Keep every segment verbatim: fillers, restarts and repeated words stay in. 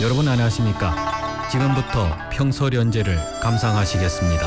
여러분 안녕하십니까? 지금부터 평서련제를 감상하시겠습니다.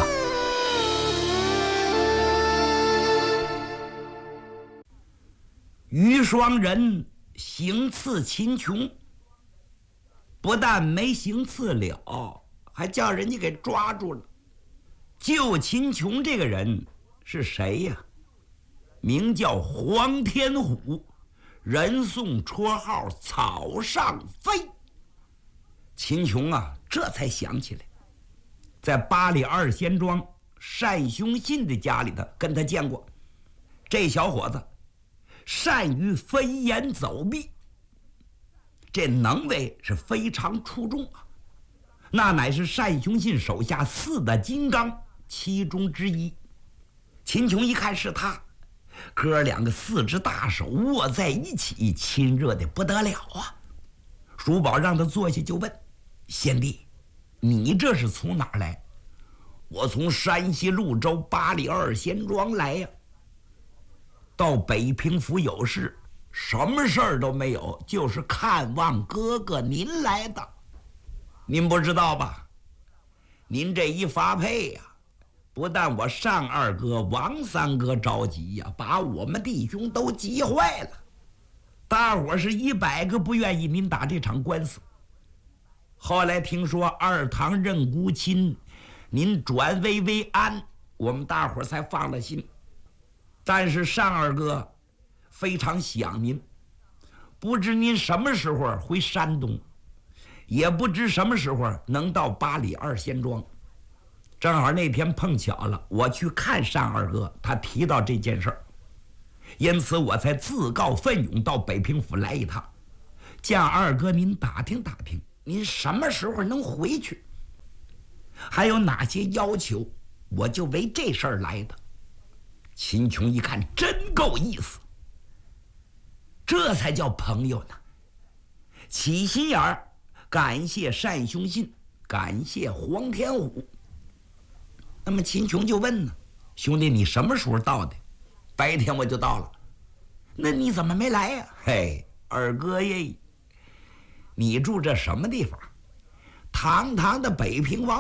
于双人行刺秦琼，不但没行刺了，还叫人家给抓住了。救秦琼这个人是谁呀？名叫黄天虎，人送绰号草上飞。秦琼啊，这才想起来，在八里二仙庄单雄信的家里头跟他见过。这小伙子善于飞檐走壁，这能为是非常出众啊！那乃是单雄信手下四大金刚其中之一。秦琼一看是他，哥两个四只大手握在一起，亲热的不得了啊！叔宝让他坐下就问：“贤弟，你这是从哪儿来？”“我从山西潞州八里二仙庄来呀。”“到北平府有事，什么事儿都没有，就是看望哥哥您来的。您不知道吧？您这一发配呀、啊，不但我单二哥、王三哥着急呀、啊，把我们弟兄都急坏了。大伙是一百个不愿意您打这场官司。后来听说二堂认孤亲，您转危为安，我们大伙才放了心。但是单二哥非常想您，不知您什么时候回山东，也不知什么时候能到八里二仙庄。正好那天碰巧了，我去看单二哥，他提到这件事儿，因此我才自告奋勇到北平府来一趟，叫二哥您打听打听，您什么时候能回去，还有哪些要求，我就为这事儿来的。秦琼一看真够意思，这才叫朋友呢。起心眼儿，感谢单雄信，感谢黄天虎。那么秦琼就问呢：“兄弟，你什么时候到的？”“白天我就到了。”“那你怎么没来呀？”“嘿，二哥耶，你住这什么地方？堂堂的北平王